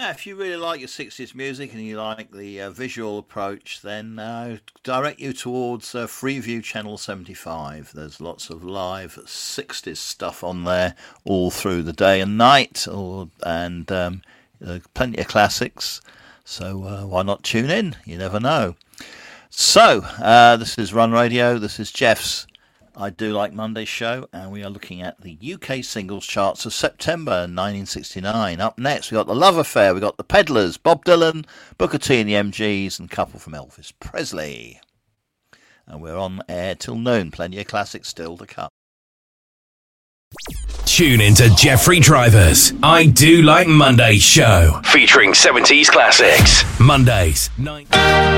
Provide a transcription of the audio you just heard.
Yeah, if you really like your 60s music and you like the visual approach, then direct you towards Freeview Channel 75. There's lots of live 60s stuff on there all through the day and night, and plenty of classics. So why not tune in? You never know. So this is Run Radio. This is Jeff's I Do Like Monday show, and we are looking at the UK singles charts of September 1969. Up next, we got The Love Affair, we got The Peddlers, Bob Dylan, Booker T and the MGs, and Couple from Elvis Presley. And we're on air till noon. Plenty of classics still to come. Tune into Jeffrey Driver's I Do Like Monday show, featuring 70s classics. Mondays, 9.